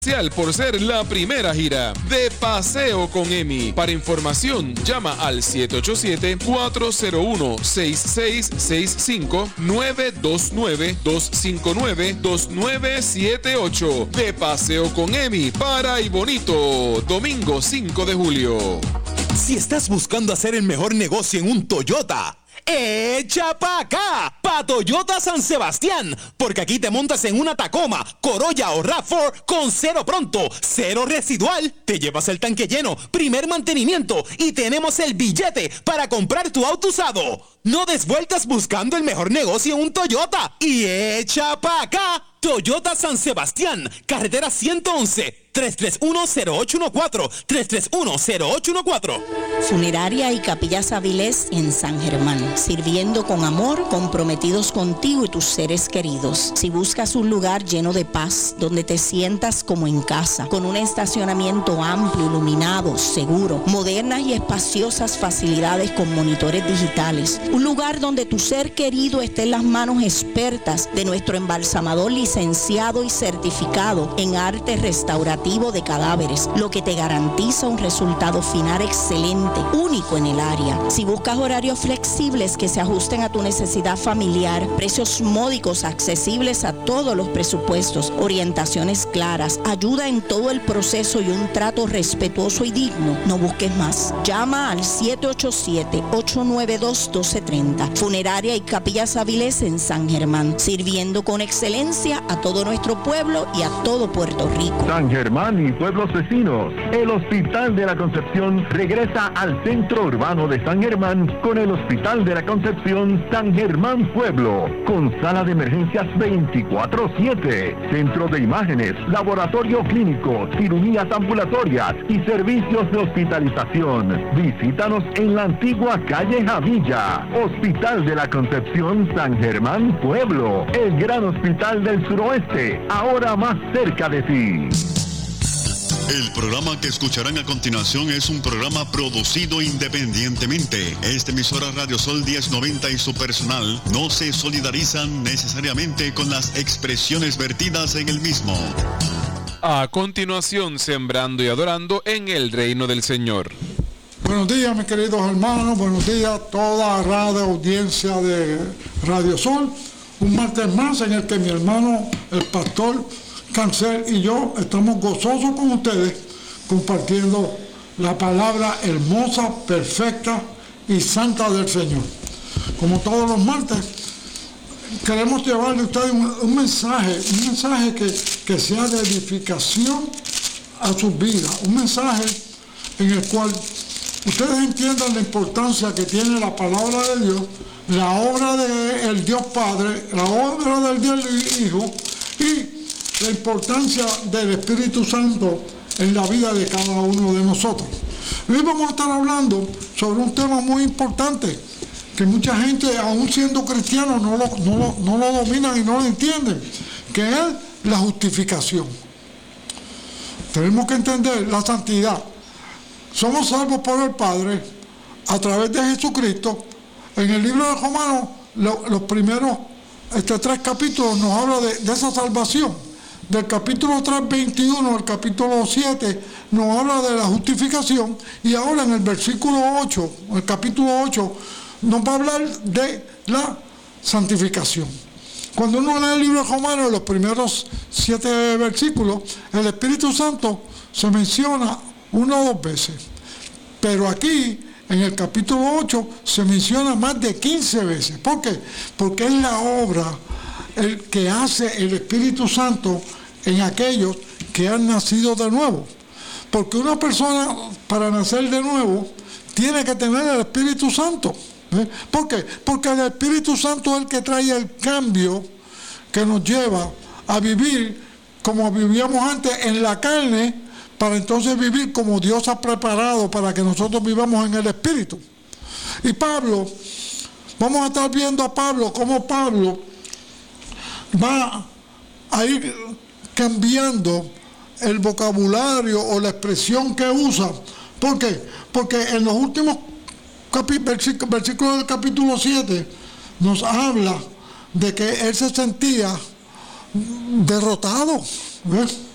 por ser la primera gira de Paseo con Emi. Para información, llama al 787-401-6665 929-259-2978. De Paseo con Emi para y bonito, domingo 5 de julio. Si estás buscando hacer el mejor negocio en un Toyota, ¡echa pa' acá! Pa' Toyota San Sebastián, porque aquí te montas en una Tacoma, Corolla o RAV4 con cero pronto, cero residual, te llevas el tanque lleno, primer mantenimiento y tenemos el billete para comprar tu auto usado. No des vueltas buscando el mejor negocio en un Toyota y echa pa' acá. Toyota San Sebastián, carretera 111, 331-0814, 331-0814. Funeraria y Capillas Avilés en San Germán, sirviendo con amor, comprometidos contigo y tus seres queridos. Si buscas un lugar lleno de paz, donde te sientas como en casa, con un estacionamiento amplio, iluminado, seguro, modernas y espaciosas facilidades con monitores digitales, un lugar donde tu ser querido esté en las manos expertas de nuestro embalsamador licenciado y certificado en arte restaurativo de cadáveres, lo que te garantiza un resultado final excelente, único en el área. Si buscas horarios flexibles que se ajusten a tu necesidad familiar, precios módicos accesibles a todos los presupuestos, orientaciones claras, ayuda en todo el proceso y un trato respetuoso y digno, no busques más. Llama al 787-892-1230. Funeraria y Capillas Avilés en San Germán, sirviendo con excelencia a todo nuestro pueblo y a todo Puerto Rico. San Germán y pueblos vecinos, el Hospital de la Concepción regresa al centro urbano de San Germán con el Hospital de la Concepción San Germán Pueblo, con sala de emergencias 24/7, centro de imágenes, laboratorio clínico, cirugías ambulatorias y servicios de hospitalización. Visítanos en la antigua calle Javilla. Hospital de la Concepción San Germán Pueblo, el gran hospital del suroeste, ahora más cerca de ti. El programa que escucharán a continuación es un programa producido independientemente. Esta emisora Radio Sol 1090 y su personal no se solidarizan necesariamente con las expresiones vertidas en el mismo. A continuación, sembrando y adorando en el reino del Señor. Buenos días, mis queridos hermanos. Buenos días a toda la radio audiencia de Radio Sol. Un martes más en el que mi hermano, el pastor Cancel y yo estamos gozosos con ustedes compartiendo la palabra hermosa, perfecta y santa del Señor. Como todos los martes, queremos llevarle a ustedes un mensaje que sea de edificación a sus vidas, un mensaje en el cual ustedes entiendan la importancia que tiene la palabra de Dios, la obra del Dios Padre, la obra del Dios Hijo y la importancia del Espíritu Santo en la vida de cada uno de nosotros. Hoy vamos a estar hablando sobre un tema muy importante que mucha gente, aún siendo cristianos, no lo dominan y no lo entienden, que es la justificación. Tenemos que entender la santidad. Somos salvos por el Padre a través de Jesucristo. En el libro de Romanos, los primeros 3 capítulos nos habla de esa salvación. Del capítulo 3, 21 al capítulo 7 nos habla de la justificación, y ahora en el versículo 8, el capítulo 8, nos va a hablar de la santificación. Cuando uno lee el libro de Romanos, los primeros 7 versículos, el Espíritu Santo se menciona 1 o 2 veces. Pero aquí, en el capítulo 8, se menciona más de 15 veces. ¿Por qué? Porque es la obra el que hace el Espíritu Santo en aquellos que han nacido de nuevo. Porque una persona, para nacer de nuevo, tiene que tener el Espíritu Santo. ¿Por qué? Porque el Espíritu Santo es el que trae el cambio que nos lleva a vivir como vivíamos antes en la carne, para entonces vivir como Dios ha preparado para que nosotros vivamos en el Espíritu. Y Pablo, vamos a estar viendo a Pablo, cómo Pablo va a ir cambiando el vocabulario o la expresión que usa. ¿Por qué? Porque en los últimos versículos del capítulo 7 nos habla de que él se sentía derrotado, ¿ves?